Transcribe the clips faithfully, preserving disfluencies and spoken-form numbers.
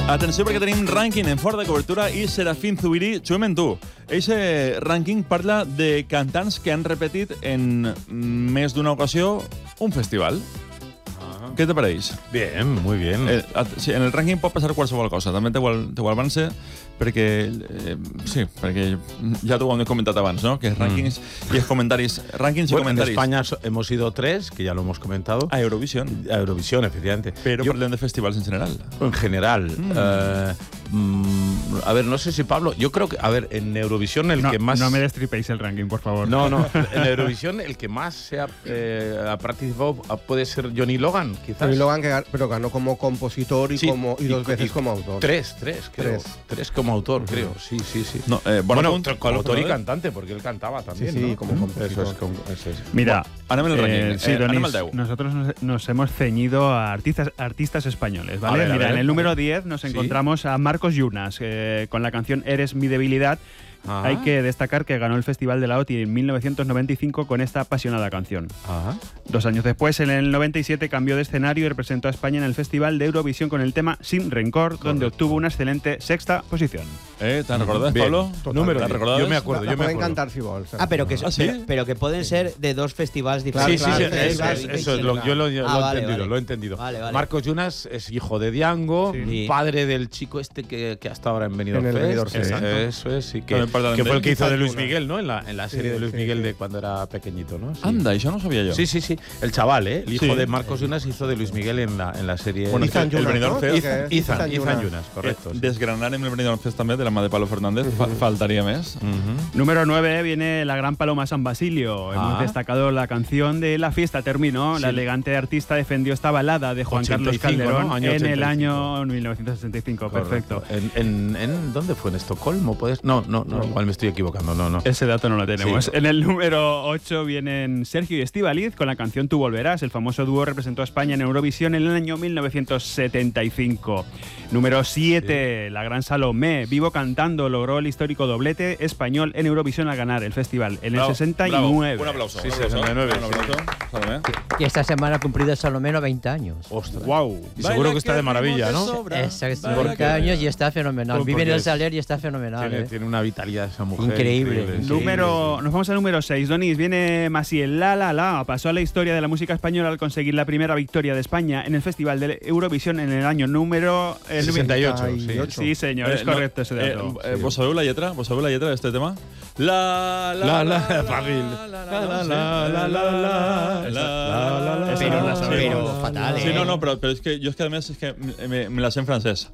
Atenció perquè tenim rànquing en fort de cobertura i Serafín Zubiri, xuem en tu. Eixe rànquing parla de cantants que han repetit en més d'una ocasió un festival. ¿Qué te pareix? Bien, muy bien. Eh, sí, en el rànquing pot passar qualsevol cosa. També t'ho avance perquè, eh, sí, perquè ja t'ho hem comentat abans, ¿no? Que rànquings mm. y comentaris. Rànquings bueno, y comentaris. En España hemos ido tres, que ya lo hemos comentado. A Eurovisión. A Eurovisión, efectivamente. Pero Yo, parlem de festivals en general. En general. Mm. Eh, mm, a ver, no sé si Pablo... Yo creo que, a ver, en Eurovisión el no, que más... No me destripéis el ranking, por favor. No, no. En Eurovisión el que más se ha, eh, ha participado puede ser Johnny Logan, quizás. Johnny Logan, que, pero ganó como compositor y, sí, como, y dos y, veces y, como autor. Tres, tres, creo. Tres, tres como autor, uh-huh. creo. Sí, sí, sí. No, eh, bueno, bueno como autor y cantante, porque él cantaba también, sí, sí, ¿no? como compositor. Eso es, como, eso es. Mira, bueno, el ranking. Eh, sí, eh, Donis, nosotros nos, nos hemos ceñido a artistas, artistas españoles, ¿vale? Ver, Mira, ver, en el número diez nos ¿sí? encontramos a Marcos Yunas, eh, con la canción Eres mi debilidad. Ajá. Hay que destacar que ganó el Festival de la O T I en mil novecientos noventa y cinco con esta apasionada canción. Ajá. Dos años después, en el noventa y siete, cambió de escenario y representó a España en el Festival de Eurovisión con el tema Sin Rencor, correcto, donde obtuvo una excelente sexta posición. Eh, ¿Te recordás, Pablo? Número, ¿te recordás? Yo me acuerdo, la, yo me acuerdo. Cantar, si vols, ah, pero que, ¿Ah, sí? pero, pero que pueden ser de dos festivals diferentes. Sí, sí, sí, claro, eso, claro, es, eso es, lo, yo lo, yo ah, lo he vale, entendido, vale. lo he entendido. Vale, vale. Marcos Yunas es hijo de Diango, sí. padre del chico este que, que hasta ahora en Benidorm Fest. Eso es, sí, que, que fue el que hizo de Luis Miguel, ¿no? En la, en la serie sí, de Luis sí, Miguel sí. de cuando era pequeñito, ¿no? Sí. Anda, eso no sabía yo. Sí, sí, sí. El chaval, ¿eh? El hijo sí. de Marcos Yunas hizo de Luis Miguel en la, en la serie. Bueno, Ethan el Benidorm Fest. Ethan, Ethan, Ethan Yunas, correcto. Sí. Desgranar en el Benidorm Fest també, de la mà de Pablo Fernández, uh-huh. faltaría más. Uh-huh. Número nueve viene la gran Paloma San Basilio. Ah. Hemos destacado la canción de La fiesta terminó. Sí. La elegante artista defendió esta balada de Juan Carlos Calderón, ¿no? En el año mil novecientos sesenta y cinco. Correcto. ¿En, en, en dónde fue? ¿En Estocolmo? ¿Puedes? No, no, no, no, igual me estoy equivocando. No, no. Ese dato no lo tenemos. Sí. En el número ocho vienen Sergio y Estíbaliz con la canción Tú volverás. El famoso dúo representó a España en Eurovisión en el año mil novecientos setenta y cinco. Número siete, sí. La gran Salomé, Vivo cantando, logró el histórico doblete español en Eurovisión al ganar el festival en bravo, el sesenta y nueve. Bravo. Un aplauso. Sí, un aplauso. sesenta y nueve. Un aplauso. Salomé. Y esta semana ha cumplido Salomé noventa años. Ostras. Wow. Y seguro que está de maravilla, ¿no? Exacto, noventa años y está fenomenal. Vive en el Saler y está fenomenal. Tiene, ¿eh? tiene una vitalidad esa mujer. Increíble. increíble. Número, nos vamos al número seis. Donis, viene Maciel, La La La. Pasó a la historia de la música española al conseguir la primera victoria de España en el Festival de Eurovisión en el año número eh, sesenta y ocho. Sí, sí señor, eh, es correcto no, ese dato. Eh, eh, sí. ¿Vos sabéis la letra? ¿Vos sabéis la letra de este tema? La la la fácil. La la la la la la. Pero fatal, ¿eh? Sí, no, no, pero, pero es que yo es que además es que me, me la sé en francés.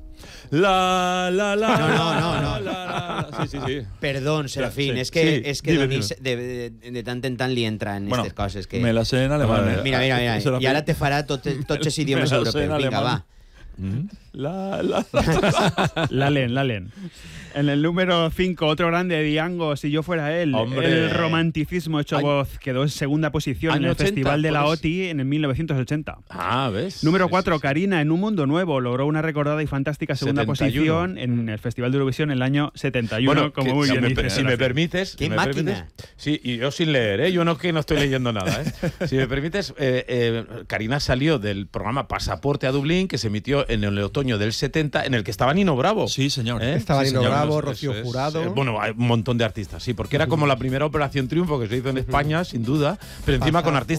La la la. No, no, no, no. La, la, la. Sí, sí, sí. Perdón, Serafín, sí, es que sí, es que dime, Donis de, de, de tant en tant li entra en bueno, aquestes coses que me la sé en alemán. Mira, mira, mira, mira. I ara te farà tot, tots els idiomes europeus. Vinga, va. Mm. La, la, la len, la len. En el número cinco, otro grande, Diango, Si yo fuera él. Hombre. El romanticismo hecho Año, voz quedó en segunda posición en el ochenta, Festival de la pues. O T I en el mil novecientos ochenta. Ah, ¿ves? Número sí, cuatro, sí, sí. Karina, En un mundo nuevo. Logró una recordada y fantástica segunda setenta y uno. posición en el Festival de Eurovisión en el año setenta y uno, Bueno, como que, muy si bien me, dice. si me permites... ¡Qué me máquina! Permites, sí, y yo sin leer, ¿eh? Yo no que no estoy leyendo nada, ¿eh? Si me permites, eh, eh, Karina salió del programa Pasaporte a Dublín, que se emitió en el otoño del setenta, en el que estaba Nino Bravo. Sí, señor. ¿Eh? Estaba sí, Nino señor. Bravo, Eso Rocío es, Jurado. Eh, bueno, hay un montón de artistas, sí, porque era como la primera Operación Triunfo que se hizo en España, sin duda, pero encima con artistas